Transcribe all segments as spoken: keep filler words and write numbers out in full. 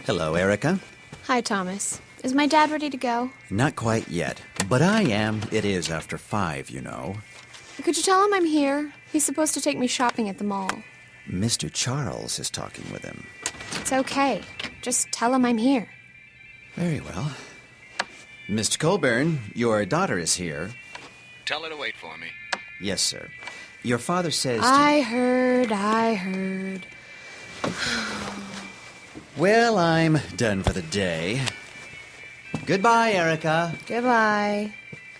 Hello, Erica. Hi, Thomas. Is my dad ready to go? Not quite yet, but I am. It is after five, you know. Could you tell him I'm here? He's supposed to take me shopping at the mall. Mister Charles is talking with him. It's okay. Just tell him I'm here. Very well. Mister Colburn, your daughter is here. Tell her to wait for me. Yes, sir. Your father says... I heard, I heard. Well, I'm done for the day. Goodbye, Erica. Goodbye.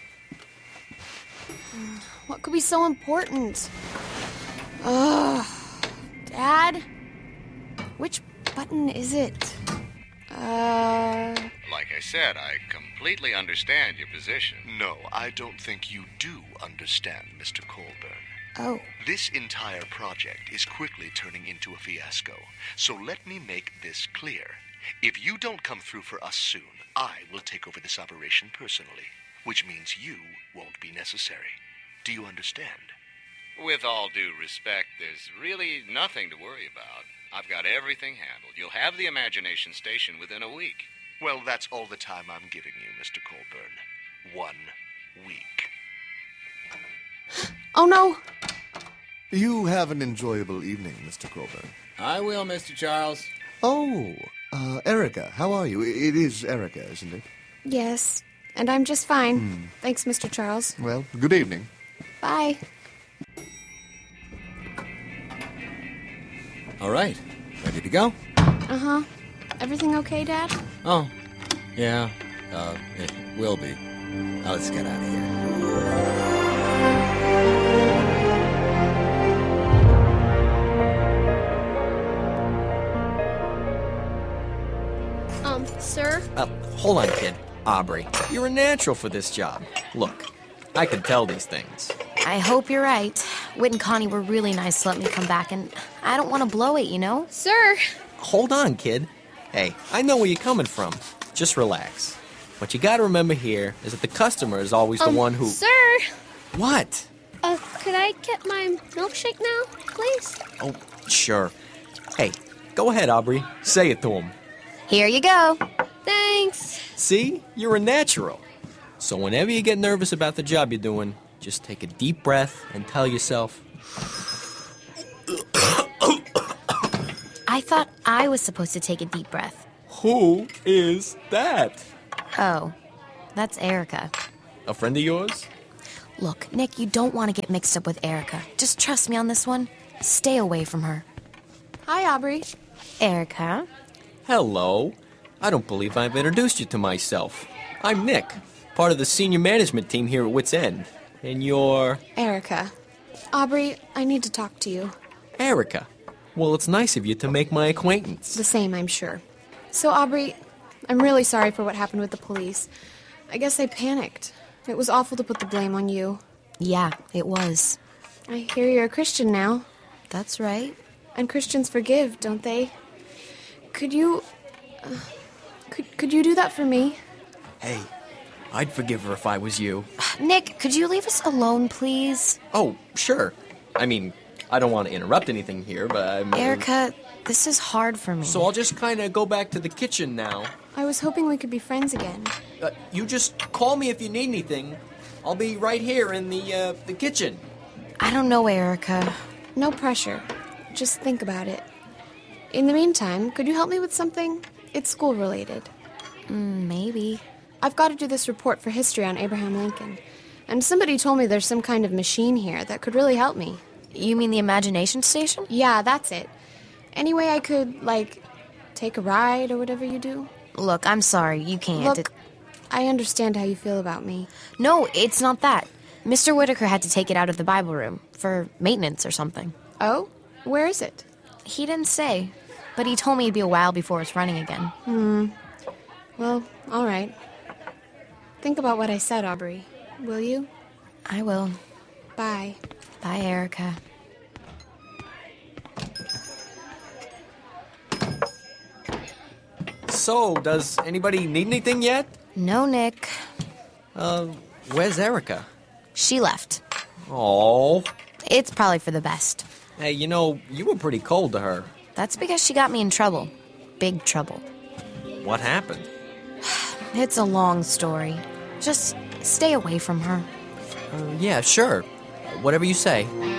What could be so important? Ugh. Dad? Which button is it? Uh... Like I said, I completely understand your position. No, I don't think you do understand, Mister Colburn. Oh. This entire project is quickly turning into a fiasco. So let me make this clear. If you don't come through for us soon, I will take over this operation personally, which means you won't be necessary. Do you understand? With all due respect, there's really nothing to worry about. I've got everything handled. You'll have the Imagination Station within a week. Well, that's all the time I'm giving you, Mister Colburn. One week. Oh, no. You have an enjoyable evening, Mister Colburn. I will, Mister Charles. Oh, uh, Erica, how are you? It is Erica, isn't it? Yes, and I'm just fine. Hmm. Thanks, Mister Charles. Well, good evening. Bye. All right. Ready to go? Uh-huh. Everything okay, Dad? Oh, yeah. Uh, it will be. Now let's get out of here. Um, sir? Uh, hold on, kid. Aubrey, you're a natural for this job. Look, I can tell these things. I hope you're right. Whit and Connie were really nice to let me come back, and I don't want to blow it, you know? Sir! Hold on, kid. Hey, I know where you're coming from. Just relax. What you gotta remember here is that the customer is always um, the one who... Sir! What? Uh, could I get my milkshake now, please? Oh, sure. Hey, go ahead, Aubrey. Say it to him. Here you go. Thanks. See? You're a natural. So whenever you get nervous about the job you're doing, just take a deep breath and tell yourself... I thought I was supposed to take a deep breath. Who is that? Oh, that's Erica. A friend of yours? Look, Nick, you don't want to get mixed up with Erica. Just trust me on this one. Stay away from her. Hi, Aubrey. Erica. Hello. I don't believe I've introduced you to myself. I'm Nick, part of the senior management team here at Wits End. And you're... Erica. Aubrey, I need to talk to you. Erica. Well, it's nice of you to make my acquaintance. The same, I'm sure. So, Aubrey, I'm really sorry for what happened with the police. I guess I panicked. It was awful to put the blame on you. Yeah, it was. I hear you're a Christian now. That's right. And Christians forgive, don't they? Could you... Uh, could, could you do that for me? Hey, I'd forgive her if I was you. Nick, could you leave us alone, please? Oh, sure. I mean... I don't want to interrupt anything here, but I'm... Erica, this is hard for me. So I'll just kind of go back to the kitchen now. I was hoping we could be friends again. Uh, you just call me if you need anything. I'll be right here in the, uh, the kitchen. I don't know, Erica. No pressure. Just think about it. In the meantime, could you help me with something? It's school-related. Mm, maybe. I've got to do this report for history on Abraham Lincoln. And somebody told me there's some kind of machine here that could really help me. You mean the Imagination Station? Yeah, that's it. Any way I could, like, take a ride or whatever you do? Look, I'm sorry, you can't. Look, it... I understand how you feel about me. No, it's not that. Mister Whitaker had to take it out of the Bible room for maintenance or something. Oh? Where is it? He didn't say, but he told me it'd be a while before it's running again. Hmm. Well, all right. Think about what I said, Aubrey. Will you? I will. Bye. Bye, Erica. So, does anybody need anything yet? No, Nick. Uh, where's Erica? She left. Oh. It's probably for the best. Hey, you know, you were pretty cold to her. That's because she got me in trouble. Big trouble. What happened? It's a long story. Just stay away from her. Uh, yeah, sure. Whatever you say.